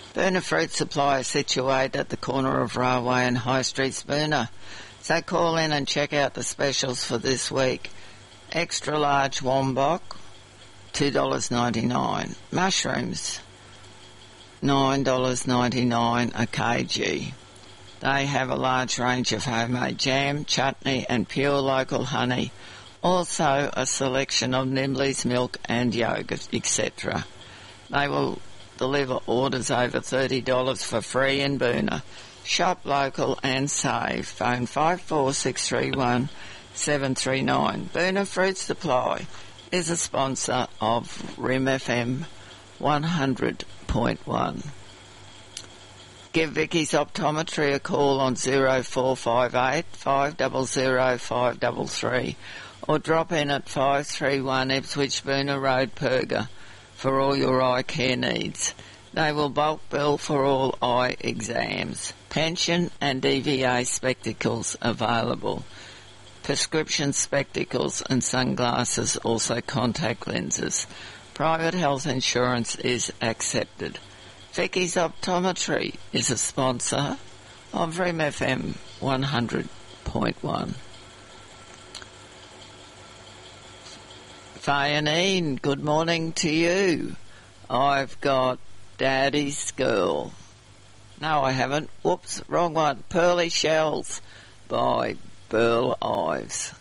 Burner Fruit Supply is situated at the corner of Railway and High Streets, Burner. So call in and check out the specials for this week. Extra large Wombok, $2.99. Mushrooms, $9.99 a kg. They have a large range of homemade jam, chutney and pure local honey. Also a selection of Nibblies milk and yogurt, etc. They will deliver orders over $30 for free in Boona. Shop local and save. Phone 54631 739. Boona Fruit Supply is a sponsor of RIM FM 100.1. Give Vicky's Optometry a call on 0458 500 533 or drop in at 531 Ipswich Boona Road, Perga, for all your eye care needs. They will bulk bill for all eye exams. Pension and EVA spectacles available. Prescription spectacles and sunglasses, also contact lenses. Private health insurance is accepted. Vicky's Optometry is a sponsor of RIM FM 100.1. Fayanine, good morning to you. I've got Daddy's Girl. No, I haven't. Whoops, wrong one. Pearly Shells by Burl Ives.